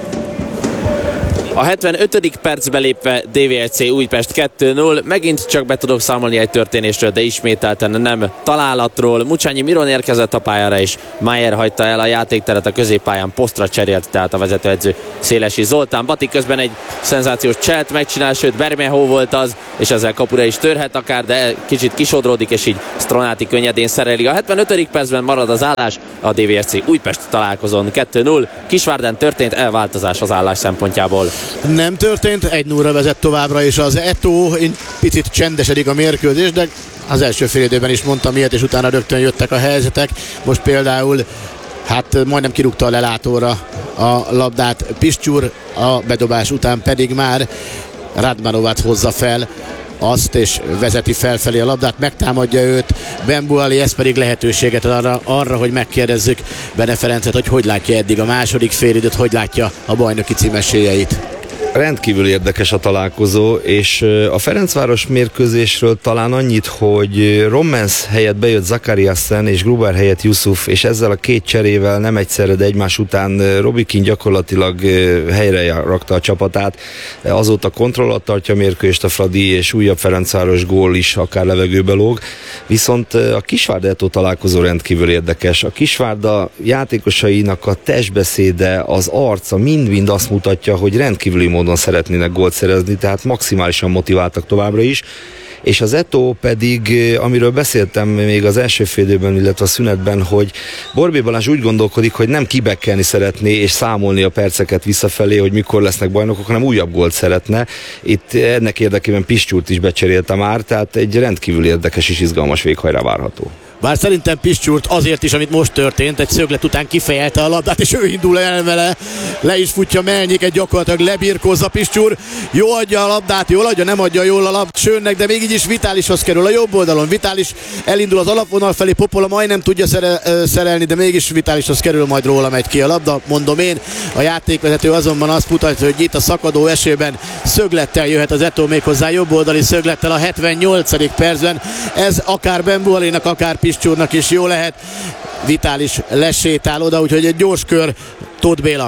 A 75. percbe lépve DVSC Újpest 2-0. Megint csak be tudok számolni egy történésről, de ismételten nem találatról. Mucsányi Miron érkezett a pályára, és Mayer hagyta el a játékteret a középpályán, posztra cserélt, tehát a vezetőedző Szélesi Zoltán. Bati közben egy szenzációs cselt megcsinál, sőt Bermehó volt az, és ezzel kapura is törhet akár, de kicsit kisodródik, és így Stronáti könnyedén szereli. A 75. percben marad az állás, a DVSC Újpest találkozón 2-0. Kisvárdán történt elváltozás az állás szempontjából. Nem történt, 1-0-ra vezet továbbra is az Eto, picit csendesedik a mérkőzés, de az első fél időben is mondtam ilyet, és utána rögtön jöttek a helyzetek. Most például majdnem kirúgta a lelátóra a labdát Pisztyúr, a bedobás után pedig már Radmanovat hozza fel azt, és vezeti felfelé a labdát, megtámadja őt Bembuali, ez pedig lehetőséget ad arra, hogy megkérdezzük Bene Ferencet, hogy látja eddig a második félidőt, hogy látja a bajnoki cím esélyeit. Rendkívül érdekes a találkozó, és a Ferencváros mérkőzésről talán annyit, hogy Rommens helyett bejött Zakariasen és Gruber helyett Yusuf, és ezzel a két cserével nem egyszerre, de egymás után Robikin gyakorlatilag helyre rakta a csapatát. Azóta kontroll alatt tartja a mérkőzést a Fradi, és újabb Ferencváros gól is akár levegőbe lóg. Viszont a Kisvárda-Eto találkozó rendkívül érdekes. A Kisvárda játékosainak a testbeszéde, az arca mind-mind azt mutatja, hogy rendkívüli módon szeretnének gólt szerezni, tehát maximálisan motiváltak továbbra is. És az Eto pedig, amiről beszéltem még az első fél időben, illetve a szünetben, hogy Borbély Balázs úgy gondolkodik, hogy nem kibekkelni szeretné és számolni a perceket visszafelé, hogy mikor lesznek bajnokok, hanem újabb gólt szeretne. Itt ennek érdekében Pisztyúrt is becserélte már, tehát egy rendkívül érdekes és izgalmas véghajrá várható. Bár szerintem Pisztyúrt azért is, amit most történt, egy szöglet után kifejelte a labdát, és ő indul el vele, le is futja Melnyiket, gyakorlatilag lebirkózza Pisztyúr, jó adja a labdát, jól adja, nem adja jól a labdát Sőnnek, de még így is Vitálishoz kerül a jobb oldalon. Vitális elindul az alapvonal felé, Popola majdnem tudja szerelni, de mégis Vitálishoz kerül, majd róla megy ki a labda, mondom én. A játékvezető azonban azt mutatja, hogy itt a szakadó esőben szöglettel jöhet az Eto, méghozzá jobb oldali szöglettel a 78. percben. Ez akár Bembualinak, akár Pisztyúrnak is jó lehet. Vitális lesétál oda, úgyhogy egy gyors kör. Tóth Béla.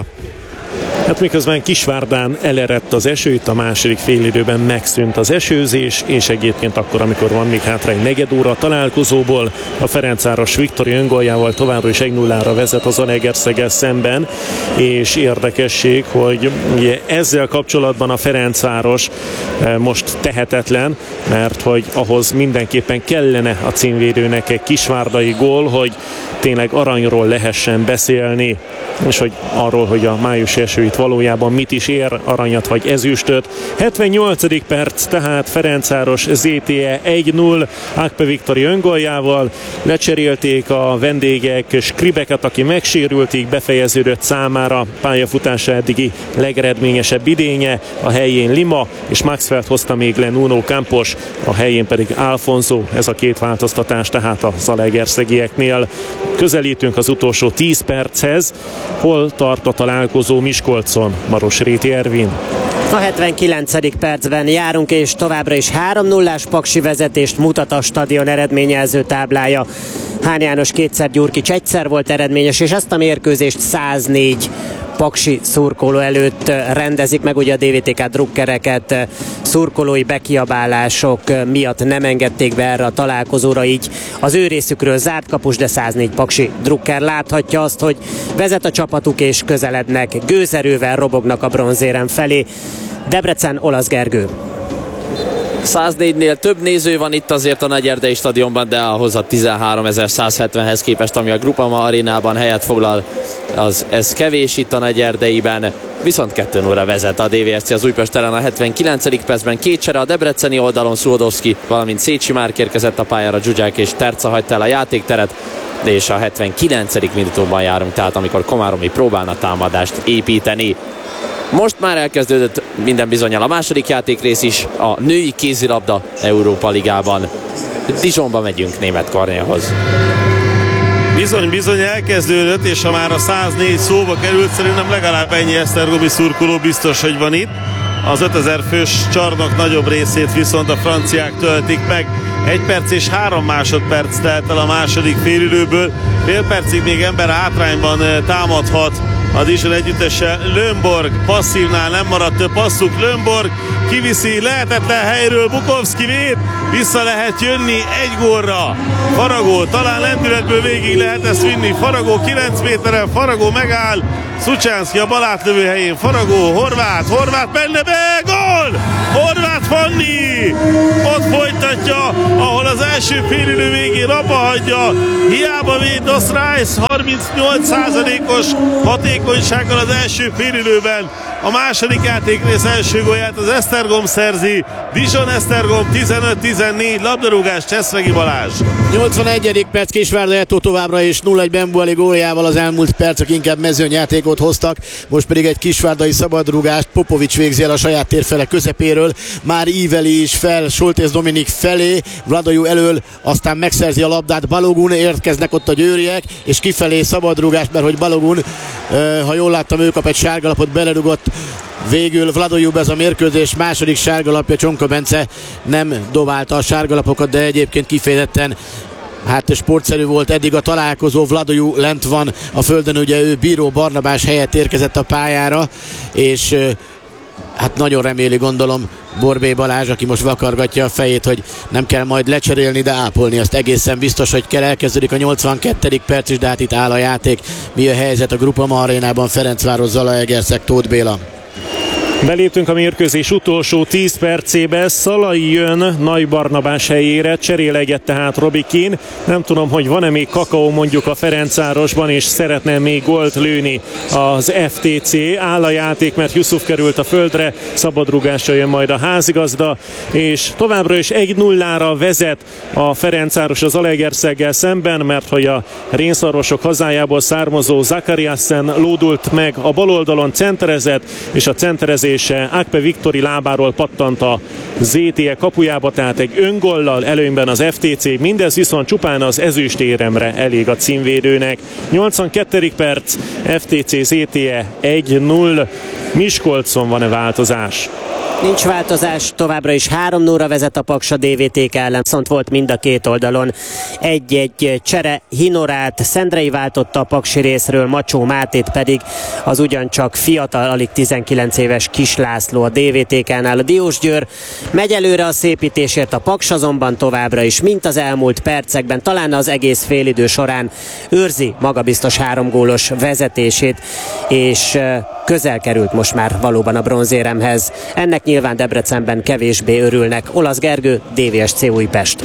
Hát miközben Kisvárdán elerett az eső, itt a második félidőben megszűnt az esőzés, és egyébként akkor, amikor van még hátra egy negyed óra a találkozóból, a Ferencváros Viktori öngoljával továbbra is 1-0-ra vezet az Zalaegerszeggel szemben, és érdekesség, hogy ugye ezzel kapcsolatban a Ferencváros most tehetetlen, mert hogy ahhoz mindenképpen kellene a címvédőnek egy kisvárdai gól, hogy tényleg aranyról lehessen beszélni, és hogy arról, hogy a májusi eső itt valójában mit is ér, aranyat vagy ezüstöt. 78. perc, tehát Ferencváros ZTE 1-0 Akpe Viktori öngoljával. Lecserélték a vendégek Skribeket, aki megsérült, így befejeződött számára pályafutása eddigi legeredményesebb idénye. A helyén Lima, és Maxwell hozta még le Nuno Campos, a helyén pedig Alfonso. Ez a két változtatás tehát a zalaegerszegieknél. Közelítünk az utolsó 10 perchez. Hol tart a találkozó Miskolcon? Maros Réti Ervin. A 79. percben járunk, és továbbra is 3-0-ás paksi vezetést mutat a stadion eredményjelző táblája. Hán János kétszer, Gyurkics egyszer volt eredményes, és ezt a mérkőzést 104 paksi szurkoló előtt rendezik meg, ugye a DVTK drukkereket szurkolói bekiabálások miatt nem engedték be erre a találkozóra, így az ő részükről zárt kapus, de 104 paksi drukker láthatja azt, hogy vezet a csapatuk és közelednek, gőzerővel robognak a bronzérem felé. Debrecen, Olasz Gergő. 104-nél több néző van itt azért a Nagyerdei stadionban, de ahhoz a 13.170-hez képest, ami a Groupama arénában helyet foglal, ez kevés itt a Nagyerdeiben. Viszont 2-0-ra vezet a DVSC az Újpest ellen a 79. percben. Két csere a debreceni oldalon, Szulodowski, valamint Szécsi Márk érkezett a pályára, Zsuzsák és Terca hagyta el a játékteret, és a 79. minutumban járunk, tehát amikor Komáromi próbálna támadást építeni. Most már elkezdődött minden bizonnyal a második játékrész is a női kézilabda Európa Ligában. Dijonba megyünk Németh Kornélhoz. Bizony elkezdődött, és ha már a 104 szóba került, szerintem legalább ennyi esztergomi szurkoló biztos, hogy van itt. Az 5000 fős csarnok nagyobb részét viszont a franciák töltik meg. 1 perc és 3 másodperc telt el a második félidőből. Fél percig még ember hátrányban támadhat a Dijon együttese. Lönnborg passzívnál nem maradt több passzuk. Lönnborg kiviszi lehetetlen helyről, Bukovszki véd, vissza lehet jönni egy gólra. Faragó talán lendületből végig lehet ezt vinni. Faragó 9 méteren, Faragó megáll. Szucsánszki a bal átlövő helyén. Faragó, Horváth benne be, gól! Horváth Fanni! Ott folytatja, ahol az első félidő végén abba hagyja. Hiába véd Doszrájsz 38%-os hatékonysággal az első félidőben. A második játékrész első gólját az Esztergom szerzi. Dijon Esztergom 15-14, labdarúgás Cseszregi Balázs. 81. perc, Kisvárda Eto továbbra is 0-1 Bembuali góljával az elmúlt percek inkább mezőnyjátékot hoztak, most pedig egy kisvárdai szabadrúgást Popovics végzi el a saját térfele közepéről, már íveli is fel Soltész Dominik felé, Vladojú elől, aztán megszerzi a labdát Balogun, érkeznek ott a győriek, és kifelé szabadrúgást, mert hogy Balogun, ha jól láttam, ő kap egy sárgalapot, belerugott végül Vladojú, ez a mérkőzés második sárgalapja. Csonka Bence nem dobálta a sárgalapokat, de egyébként kifejezetten sportszerű volt eddig a találkozó. Vladojú lent van a földön, ugye ő Bíró Barnabás helyett érkezett a pályára, és nagyon reméli, gondolom, Borbély Balázs, aki most vakargatja a fejét, hogy nem kell majd lecserélni, de ápolni azt egészen biztos, hogy kell. Elkezdődik a 82. perc is, de itt áll a játék. Mi a helyzet a Groupama arénában? Ferencváros, Zalaegerszeg, Tóth Béla. Beléptünk a mérkőzés utolsó 10 percébe, Szalai jön Nagy Barnabás helyére, cseréleget tehát Robi Keane. Nem tudom, hogy van-e még kakaó mondjuk a Ferencvárosban, és szeretne még gólt lőni az FTC. Áll a játék, mert Yusuf került a földre, szabadrúgásra jön majd a házigazda, és továbbra is 1-0-ra vezet a Ferencváros az Zalaegerszeggel szemben, mert hogy a rénszarvasok hazájából származó Zakariasen lódult meg a bal oldalon, centerezett, és a centerezés Akpe Viktori lábáról pattant a ZTE kapujába, tehát egy öngollal előnyben az FTC, mindez viszont csupán az ezüstéremre elég a címvédőnek. 82. perc, FTC ZTE 1-0. Miskolcon van-e változás? Nincs változás, továbbra is 3-0-ra vezet a Paks a DVTK ellen, viszont volt mind a két oldalon egy-egy csere. Hinorát Szendrei váltotta a paksi részről, Macsó Mátét pedig az ugyancsak fiatal, alig 19 éves Kis László a DVTK-nál. A Diósgyőr megy előre a szépítésért, a Paks azonban továbbra is, mint az elmúlt percekben, talán az egész félidő során őrzi magabiztos 3 gólos vezetését, és közel került most már valóban a bronzéremhez. Ennek nyilván Debrecenben kevésbé örülnek. Olasz Gergő, DVSC Újpest.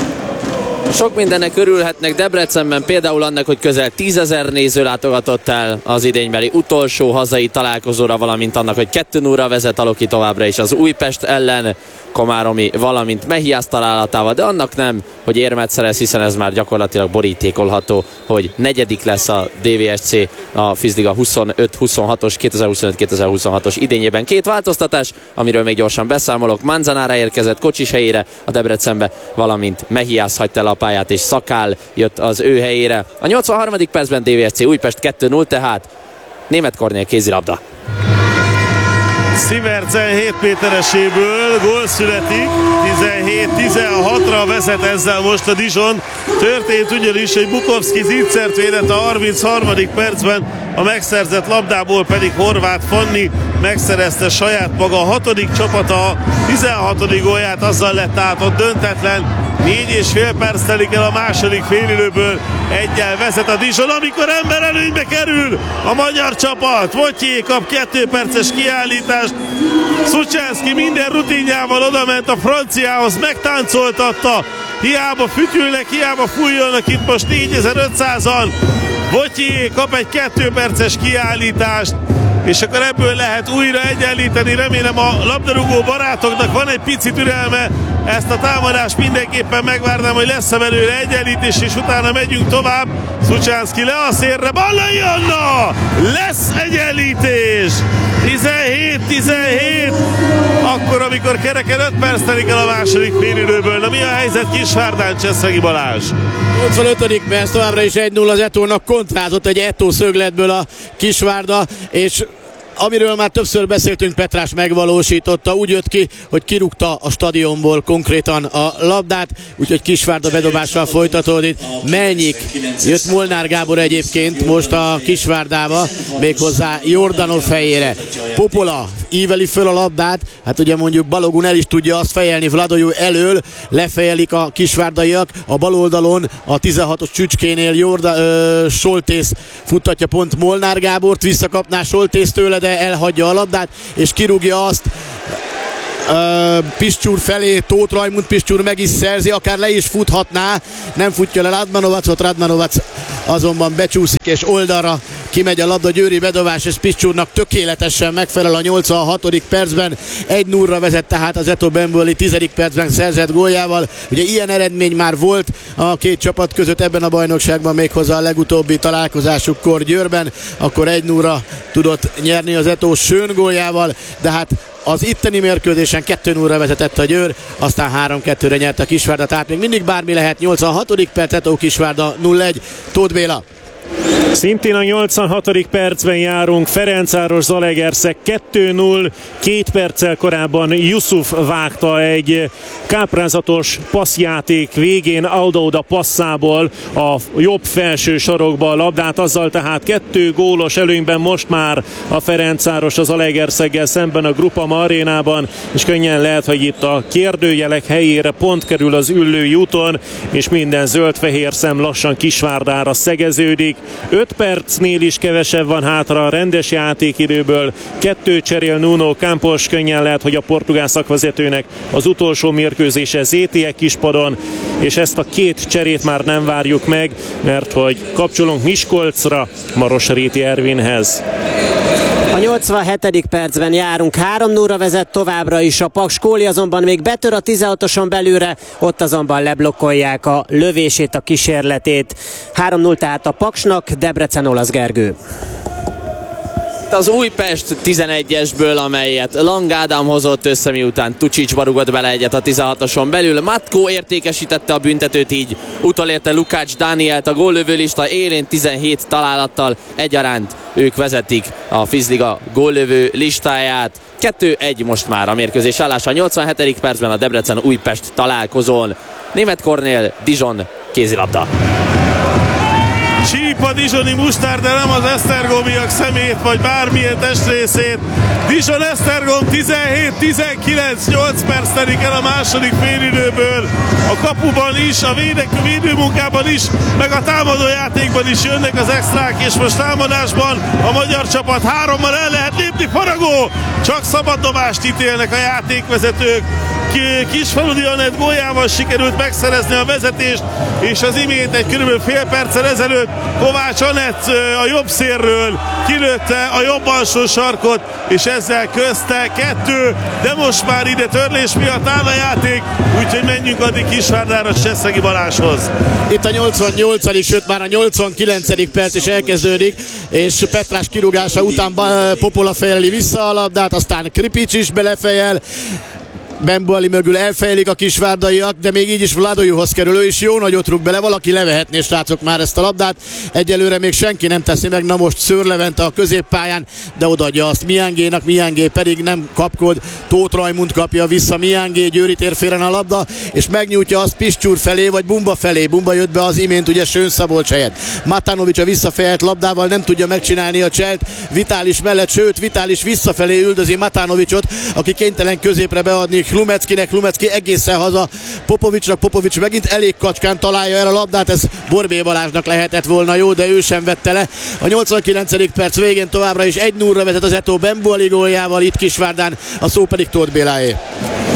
Sok mindennek örülhetnek Debrecenben, például annak, hogy közel 10 000 néző látogatott el az idénybeli utolsó hazai találkozóra, valamint annak, hogy 2-0-ra vezet a Loki továbbra is az Újpest ellen, Komáromi, valamint Mehiász találatával, de annak nem, hogy érmet szerez, hiszen ez már gyakorlatilag borítékolható, hogy negyedik lesz a DVSC a Fizliga 25-26-os 2025-2026-os idényében. 2 változtatás, amiről még gyorsan beszámolok. Manzanára érkezett Kocsis helyére a Debrecenbe, valamint Mehiász hagyta el a pályát, és Szakál jött az ő helyére. A 83. percben DVSC Újpest 2-0, tehát Németh Kornél kézilabda. Szivercen 7 métereséből gól születik, 17-16-ra vezet ezzel most a Dijon. Történt ugyanis, hogy Bukovszki zicsert védett a 33. percben, a megszerzett labdából pedig Horváth Fanni megszerezte saját maga a 6. csapata, 16. gólját, azzal lett át ott döntetlen. 4,5 perc telik el a második félidőből, 1-jel vezet a Dijon, amikor ember előnybe kerül a magyar csapat. Votyé kap 2 perces kiállítást, Szucsánszki minden rutinjával odament a franciához, megtáncoltatta, hiába fütyülnek, hiába fújolnak itt most 4500-an. Votyé kap egy 2 perces kiállítást, és akkor ebből lehet újra egyenlíteni. Remélem a labdarúgó barátoknak van egy pici türelme, ezt a támadást mindenképpen megvárnám, hogy lesz-e belőle egyenlítés, és utána megyünk tovább. Szucsánszky le a szélre, Ballai Anna! Lesz egyenlítés! 17-17, akkor, amikor kereken 5 perc telik el a második félidőből. Na mi a helyzet Kisvárdán, Cseszegi Balázs? 85. perc, továbbra is 1-0 az Etónak, kontrázott egy Etó szögletből a Kisvárda, és amiről már többször beszéltünk, Petrás megvalósította, úgy jött ki, hogy kirúgta a stadionból konkrétan a labdát, úgyhogy Kisvárda bedobással folytatódik. Melnyik, jött Molnár Gábor egyébként most a Kisvárdába, méghozzá Jordanov fejére. Popola íveli föl a labdát, hát ugye mondjuk Balogun el is tudja azt fejelni Vladojú elől, lefejelik a kisvárdaiak, a bal oldalon a 16-os csücskénél Soltész futtatja pont Molnár Gábort, visszakapná Soltész tőle, de elhagyja a labdát, és kirúgja azt Piscsúr felé. Tóth Rajmund Piscsúr meg is szerzi, akár le is futhatná, nem futja le Radmanovacot, Radmanovac azonban becsúszik, és oldalra kimegy a labda, győri bedobás, és Piscsúrnak tökéletesen megfelel a 86. percben. 1-0-ra vezet tehát az Eto Bemboli 10. percben szerzett góljával. Ugye ilyen eredmény már volt a két csapat között ebben a bajnokságban, méghozzá a legutóbbi találkozásukkor Győrben, akkor 1-0-ra tudott nyerni az Eto Schön góljával, de hát az itteni mérkőzésen 2-0-ra vezetett a Győr, aztán 3-2-re nyert a Kisvárda, tehát még mindig bármi lehet. 86. perc, Eto Kisvárda 0-1. Tóth Béla. Szintén a 86. percben járunk, Ferencváros Zalaegerszeg 2-0, 2 perccel korábban Yusuf vágta egy káprázatos passzjáték végén Audauda passzából a jobb felső sarokba a labdát, azzal tehát 2 gólos előnyben most már a Ferencváros az Zalaegerszeggel szemben a Groupama arénában, és könnyen lehet, hogy itt a kérdőjelek helyére pont kerül az Üllői úton, és minden zöld-fehér szem lassan Kisvárdára szegeződik. 5 percnél is kevesebb van hátra a rendes játékidőből. 2 cserél Nuno Campos, könnyen lehet, hogy a portugál szakvezetőnek az utolsó mérkőzése ZTE Kispadon, és ezt a 2 cserét már nem várjuk meg, mert hogy kapcsolunk Miskolcra, Marosréti Ervinhez. A 87. percben járunk, 3-0-ra vezet továbbra is a Paks. Kóli azonban még betör a 16-oson belülre, ott azonban leblokkolják a lövését, a kísérletét. 3-0 tehát a Paksnak, Debrecen, Olasz Gergő. Az Újpest 11-esből, amelyet Lang Ádám hozott össze, miután Tucsicsba rugott bele egyet a 16-oson belül. Matko értékesítette a büntetőt, így utolérte Lukács Dánielt a góllövőlista élén 17 találattal egyaránt. Ők vezetik a Fizliga góllövő listáját. 2-1 most már a mérkőzés állása. 87. percben a Debrecen-Újpest találkozón. Németh Kornél, Dijon, kézilabda. Csíp a dizsoni mustár, de nem az esztergomiak szemét, vagy bármilyen testrészét. Dijon Esztergom 17-19, 8 perc telik el a második félidőből. A kapuban is, a védőmunkában is, meg a támadójátékban is jönnek az extrák, és most támadásban a magyar csapat 3-mal el lehet lépni, faragó! Csak szabaddobást ítélnek a játékvezetők. Kisfaludi Anett góljával sikerült megszerezni a vezetést, és az imént egy körülbelül fél perccel ezelőtt Kovács Anett a jobb szélről kilőtte a jobb alsó sarkot, és ezzel közte 2, de most már ide törlés miatt áll a játék, úgyhogy menjünk addig Kisvárdára, Cseszegi Balázshoz. Itt a 88. sőt már a 89. perc is elkezdődik, és Petrás kirúgása után Popola fejeli vissza a labdát, aztán Kripics is belefejel, Bemboli mögül elfejlik a kisvárdaiak, de még így is Vladojuhoz kerül, ő is jó nagyot rúg bele, valaki levehetné, srácok, már ezt a labdát. Egyelőre még senki nem teszi meg, na most Szőr Levente a középpályán, de odaadja azt Miángénak, Miángé pedig nem kapkod, Tóth Rajmund kapja vissza Miángé, Győri térféren a labda, és megnyújtja azt Piscsúr felé, vagy Bumba felé. Bumba jött be az imént, ugye Schön Szabolcs helyett. Matanovics a visszafejelt labdával nem tudja megcsinálni a cselt, Vitális mellett, sőt Vitális visszafelé üldözi Matanovicsot, aki kénytelen középre beadni Hlumeckinek, Hlumecki egészen haza Popovicsnak, Popovics megint elég kacskán találja el a labdát, ez Borbély Balázsnak lehetett volna jó, de ő sem vette le. A 89. perc végén továbbra is 1-0-ra vezet az Eto Bemboli góljával, itt Kisvárdán, a szó pedig Tóth Béláé.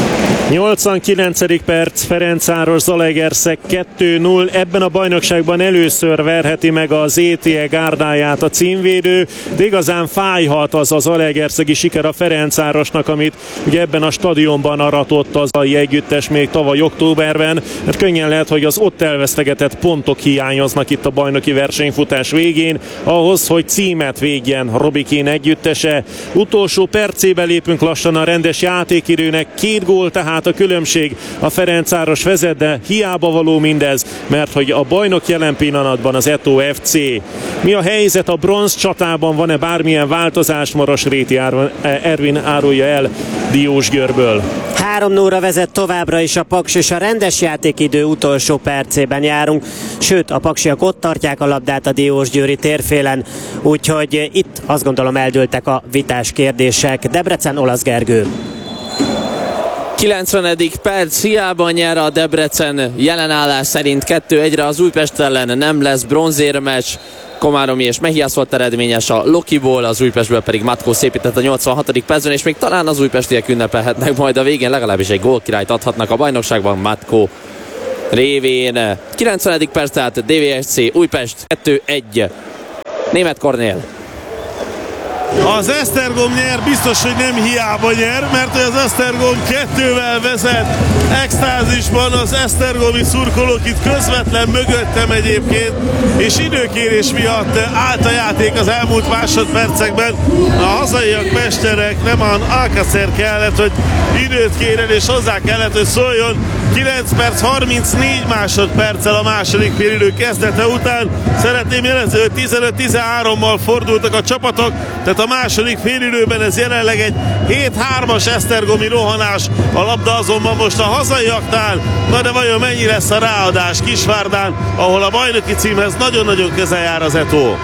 89. perc, Ferencváros Zalaegerszeg 2-0. Ebben a bajnokságban először verheti meg az ETE gárdáját a címvédő, de igazán fájhat az az zalaegerszegi siker a Ferencvárosnak, amit ugye ebben a stadionban aratott az a együttes még tavaly októberben, mert könnyen lehet, hogy az ott elvesztegetett pontok hiányoznak itt a bajnoki versenyfutás végén, ahhoz, hogy címet védjen Robikén együttese. Utolsó percébe lépünk lassan a rendes játékidőnek, 2 gól tehát a különbség, a Ferencváros vezet, de hiába való mindez, mert hogy a bajnok jelen pillanatban az Eto FC. Mi a helyzet a bronz csatában, van-e bármilyen változás? Marosréti Ervin árulja el Diósgyőrből. 3-0-ra vezet továbbra is a Paks, és a rendes játékidő utolsó percében járunk, sőt a paksiak ott tartják a labdát a Diósgyőri térfélen, úgyhogy itt azt gondolom eldőltek a vitás kérdések. Debrecen, Olasz Gergő. 90. perc, hiába nyer a Debrecen, jelenállás szerint 2-1-re az Újpest ellen, nem lesz bronzérmeccs. Komáromi és Mehiász volt eredményes a Lokiból, az Újpestből pedig Matkó szépített a 86. percben, és még talán az újpestiek ünnepelhetnek majd a végén, legalábbis egy gólkirályt adhatnak a bajnokságban Matkó révén. 90. perc, tehát DVSC Újpest 2-1. Németh Kornél. Az Esztergom nyer, biztos, hogy nem hiába nyer, mert az Esztergom 2-vel vezet. Extázisban az esztergomi szurkolók itt közvetlen mögöttem egyébként, és időkérés miatt állt a játék az elmúlt másodpercekben. A hazaiak mesterek, nem Alcacer kellett, hogy időt kérjen, és hozzá kellett, hogy szóljon. 9 perc 34 másodperccel a második félidő kezdete után. Szeretném jelezni, hogy 15-13-mal fordultak a csapatok, tehát a második félidőben ez jelenleg egy 7-3-as esztergomi rohanás, a labda azonban most a hazaiaknál. Na de vajon mennyi lesz a ráadás Kisvárdán, ahol a bajnoki címhez nagyon-nagyon közel jár az Eto?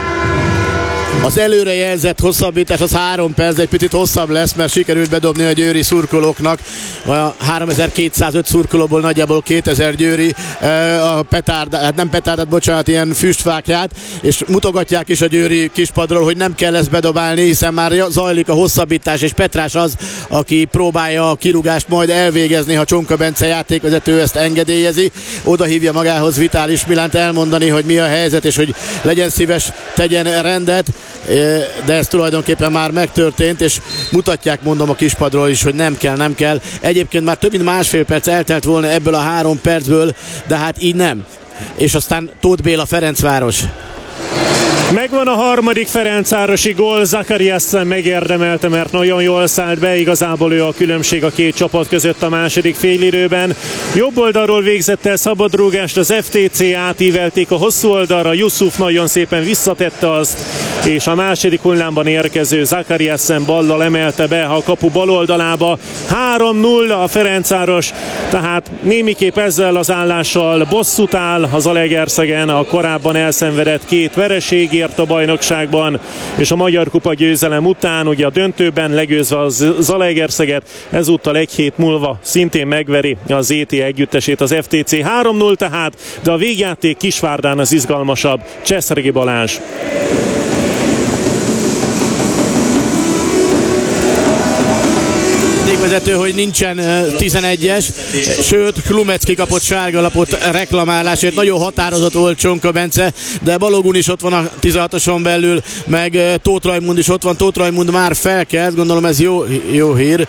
Az előrejelzett hosszabbítás az 3 perc, egy picit hosszabb lesz, mert sikerült bedobni a győri szurkolóknak. A 3205 szurkolóból nagyjából 2000 győri a petárdát, hát nem petárdát, bocsánat, ilyen füstfákját, és mutogatják is a győri kispadról, hogy nem kell ezt bedobálni, hiszen már zajlik a hosszabbítás, és Petrás az, aki próbálja a kirúgást majd elvégezni, ha Csonka Bence játékvezető ezt engedélyezi. Oda hívja magához Vitális Milánt elmondani, hogy mi a helyzet, és hogy legyen szíves, tegyen rendet, de ez tulajdonképpen már megtörtént, és mutatják, mondom, a kispadról is, hogy nem kell. Egyébként már több mint másfél perc eltelt volna ebből a 3 percből, de hát így nem. És aztán Tóth Béla, Ferencváros. Megvan a harmadik ferencvárosi gól, Zakariassen megérdemelte, mert nagyon jól szállt be, igazából ő a különbség a két csapat között a második félidőben. Jobb oldalról végzett el szabadrúgást, az FTC átívelték a hosszú oldalra, Yusuf nagyon szépen visszatette azt, és a második hullámban érkező Zakariassen ballal emelte be a kapu bal oldalába. 3-0 a Ferencváros, tehát némiképp ezzel az állással bosszút áll az Zalaegerszegen a korábban elszenvedett 2 vereségért a bajnokságban, és a Magyar Kupa győzelem után ugye a döntőben legyőzve a Zalaegerszeget, ezúttal egy hét múlva szintén megveri az ET együttesét az FTC. 3-0 tehát, de a végjáték Kisvárdán az izgalmasabb. Cseszregi Balázs. Vezető, hogy nincsen 11-es, sőt Klumecki kapott sárgalapot reklamálásért. Nagyon határozott volt Csonka Bence, de Balogun is ott van a 16-oson belül, meg Tóth Rajmund is ott van. Tóth Rajmund már felkelt, gondolom ez jó hír.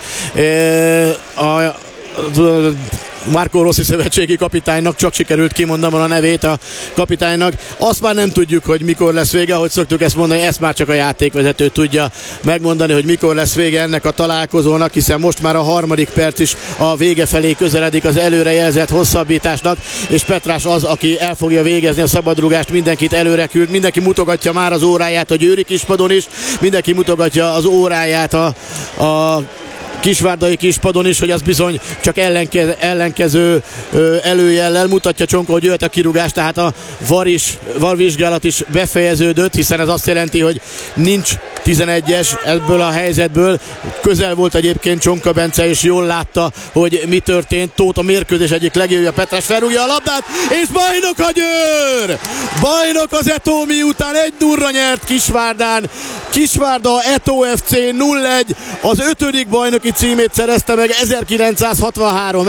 Marco Rossi szövetségi kapitánynak, csak sikerült kimondanom a nevét a kapitánynak. Azt már nem tudjuk, hogy mikor lesz vége, ahogy szoktuk ezt mondani, ezt már csak a játékvezető tudja megmondani, hogy mikor lesz vége ennek a találkozónak, hiszen most már a harmadik perc is a vége felé közeledik az előrejelzett hosszabbításnak, és Petrás az, aki el fogja végezni a szabadrúgást, mindenkit előre küld, mindenki mutogatja már az óráját a győri kispadon is, mindenki mutogatja az óráját a kisvárdai kispadon is, hogy az bizony csak ellenkező előjellel mutatja Csonka, hogy jöhet a kirúgás, tehát a VAR vizsgálat is befejeződött, hiszen ez azt jelenti, hogy nincs 11-es ebből a helyzetből. Közel volt egyébként Csonka Bence, és jól látta, hogy mi történt. Tóth a mérkőzés egyik legjobbja, Petrás felrúgja a labdát, és bajnok a Győr! Bajnok az Eto, miután 1-0-ra nyert Kisvárdán. Kisvárda Eto FC 0-1, az 5. bajnoki címét szerezte meg 1963,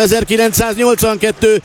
1982,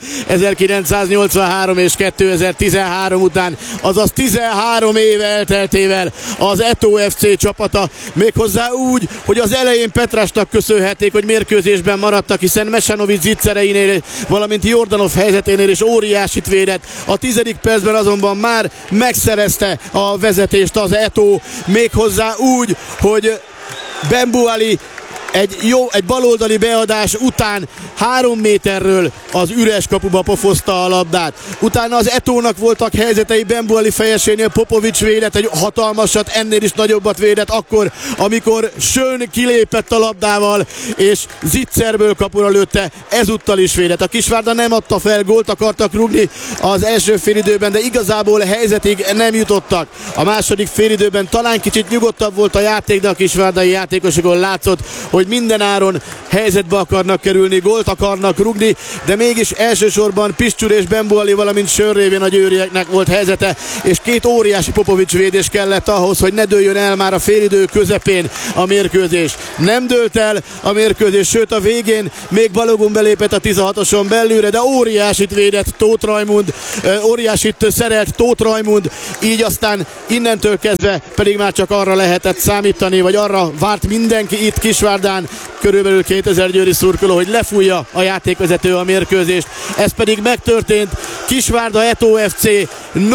1983 és 2013 után, azaz 13 év elteltével az Eto FC csapata, méghozzá úgy, hogy az elején Petrásnak köszönhették, hogy mérkőzésben maradtak, hiszen Mesanovic zicsereinél, valamint Jordanov helyzeténél is óriásit védett. A 10. percben azonban már megszerezte a vezetést az Eto, méghozzá úgy, hogy Bembuali egy baloldali beadás után 3 méterről az üres kapuba pofozta a labdát. Utána az Etónak voltak helyzetei, Bembuali fejesénél Popovics védett egy hatalmasat, ennél is nagyobbat védett akkor, amikor Schön kilépett a labdával, és Zicserből kapura lőtte, ezúttal is védett. A Kisvárda nem adta fel, gólt akartak rúgni az első félidőben, de igazából helyzetig nem jutottak. A második félidőben talán kicsit nyugodtabb volt a játék, de a kisvárdai játékosokon látszott, hogy minden áron helyzetbe akarnak kerülni, gólt akarnak rugni, de mégis elsősorban Piscsúr és Bembuali, valamint Schön révén a győrieknek volt helyzete, és 2 óriási Popovics védés kellett ahhoz, hogy ne dőljön el már a félidő közepén a mérkőzés. Nem dőlt el a mérkőzés, sőt a végén még Balogun belépett a 16-oson belülre, de óriásit védett Tóth Rajmund, óriásit szerelt Tóth Rajmund, így aztán innentől kezdve pedig már csak arra lehetett számítani, vagy arra várt mindenki itt Kisvárdán, körülbelül 2000 győri szurkoló, hogy lefújja a játékvezető a mérkőzést. Ez pedig megtörtént. Kisvárda Eto FC 0-1,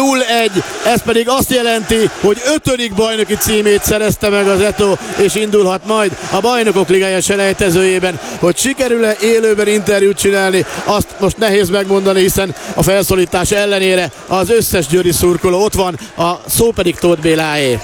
ez pedig azt jelenti, hogy 5. bajnoki címét szerezte meg az Eto, és indulhat majd a Bajnokok Ligája selejtezőjében. Hogy sikerül-e élőben interjút csinálni, azt most nehéz megmondani, hiszen a felszólítás ellenére az összes győri szurkoló ott van, a szó pedig Tóth Béláé.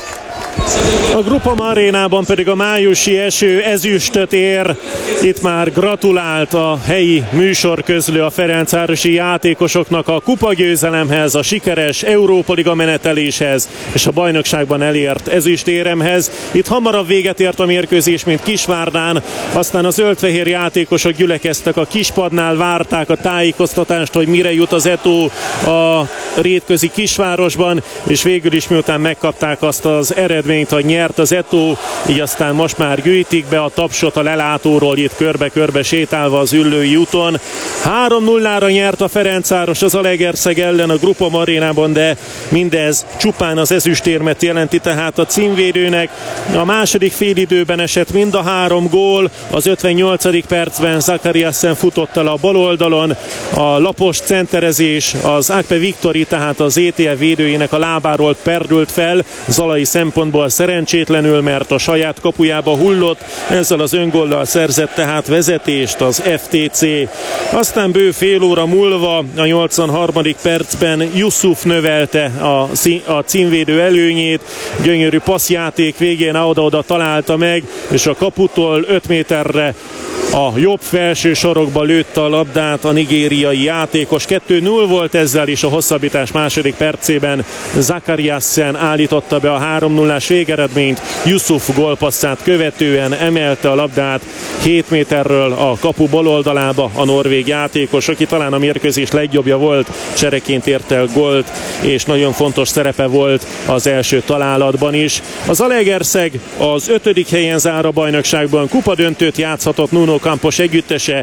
A Groupama arénában pedig a májusi eső ezüstöt ér. Itt már gratulált a helyi műsorközlő a ferencvárosi játékosoknak a kupagyőzelemhez, a sikeres Európa Liga meneteléshez és a bajnokságban elért ezüstéremhez. Itt hamarabb véget ért a mérkőzés, mint Kisvárdán, aztán a zöldfehér játékosok gyülekeztek a kispadnál, várták a tájékoztatást, hogy mire jut az Eto a rétközi kisvárosban, és végül is miután megkapták azt az eredményt, hogy nyert az Eto, így aztán most már gyűjtik be a tapsot a lelátóról itt körbe-körbe sétálva az Üllői úton. 3-0-ra nyert a Ferencváros az Zalaegerszeg ellen a Groupama arénában, de mindez csupán az ezüstérmet jelenti, tehát a címvédőnek. A második félidőben esett mind a 3 gól, az 58. percben Zakariasen futott el a bal oldalon, a lapos centerezés, az Akpe Viktori, tehát az ETL védőjének a lábáról perdült fel, zalai szempontból szerencsétlenül, mert a saját kapujába hullott, ezzel az öngollal szerzett tehát vezetést az FTC. Aztán bő fél óra múlva a 83. percben Yusuf növelte a címvédő előnyét, gyönyörű passzjáték végén oda-oda találta meg, és a kaputól 5 méterre a jobb felső sarokba lőtte a labdát a nigériai játékos. 2-0 volt ezzel, és a hosszabbítás második percében Zakariasen állította be a 3-0-ás végeredményt. Yusuf gólpasszát követően emelte a labdát 7 méterről a kapu baloldalába a norvég játékos, aki talán a mérkőzés legjobbja volt, csereként ért el gólt, és nagyon fontos szerepe volt az első találatban is. Az Zalaegerszeg az 5. helyen zár a bajnokságban, kupadöntőt játszhatott Nuno Campos együttese,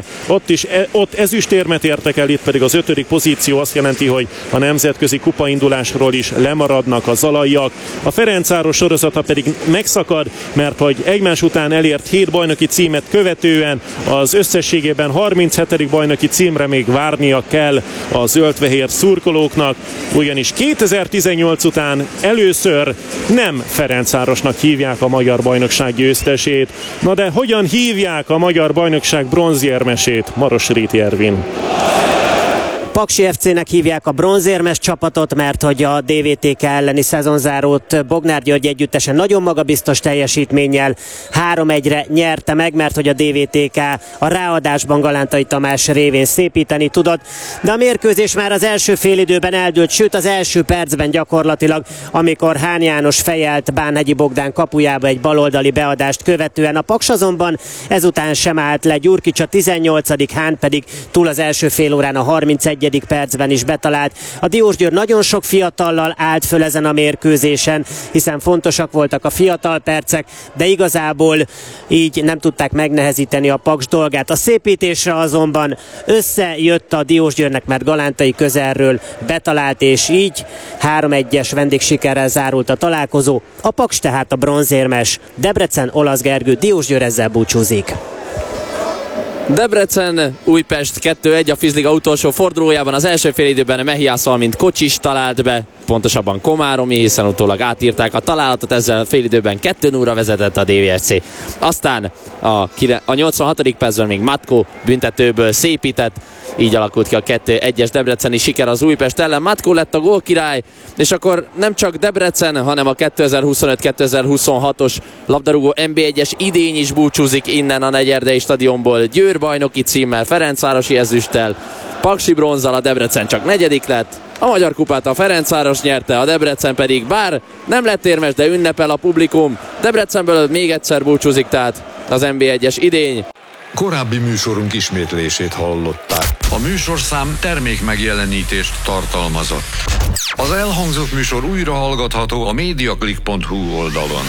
ott ezüstérmet értek el, itt pedig az 5. pozíció azt jelenti, hogy a nemzetközi kupaindulásról is lemaradnak a zalaiak. A Ferencváros sorozata pedig megszakad, mert hogy egymás után elért 7 bajnoki címet követően az összességében 37. bajnoki címre még várnia kell a zöldfehér szurkolóknak, ugyanis 2018 után először nem Ferencvárosnak hívják a magyar bajnokság győztesét. Na de hogyan hívják a magyar bajnokság bronzérmesét? Maros Réti Ervin. Paksi FC-nek hívják a bronzérmes csapatot, mert hogy a DVTK elleni szezonzárót Bognár György együttesen nagyon magabiztos teljesítménnyel 3-1-re nyerte meg, mert hogy a DVTK a ráadásban Galántai Tamás révén szépíteni tudott, de a mérkőzés már az első félidőben eldőlt, sőt az első percben gyakorlatilag, amikor Hán János fejelt Bánhegyi Bogdán kapujába egy baloldali beadást követően. A Paks azonban ezután sem állt le, Gyurkics a 18., Hán pedig túl az első fél órán a 31. percben is betalált. A Diósgyőr nagyon sok fiatallal állt föl ezen a mérkőzésen, hiszen fontosak voltak a fiatal percek, de igazából így nem tudták megnehezíteni a Paks dolgát. A szépítésre azonban összejött a Diósgyőrnek, mert Galántai közelről betalált, és így 3-1-es vendégsikerrel zárult a találkozó. A Paks tehát a bronzérmes. Debrecen, Olasz Gergő, Diósgyőr ezzel búcsúzik. Debrecen, Újpest 2-1 a Fizliga utolsó fordulójában. Az első félidőben Mehiász, valamint Kocsis talált be, pontosabban Komáromi, hiszen utólag átírták a találatot, ezzel félidőben 2-0-ra vezetett a DVSC. Aztán a 86. percben még Matko büntetőből szépített, így alakult ki a 2-1-es debreceni siker az Újpest ellen. Matko lett a gólkirály, és akkor nem csak Debrecen, hanem a 2025-2026-os labdarúgó NB1-es idény is búcsúzik innen a Negyerdei stadionból. Győr bajnoki címmel, Ferencvárosi ezüsttel, Paksi bronzzal, a Debrecen csak negyedik lett. A Magyar Kupát a Ferencváros nyerte, a Debrecen pedig bár nem lett érmes, de ünnepel a publikum. Debrecenből még egyszer búcsúzik tehát az NB1-es idény. Korábbi műsorunk ismétlését hallották. A műsorszám termék megjelenítést tartalmazott. Az elhangzott műsor újra hallgatható a mediaclick.hu oldalon.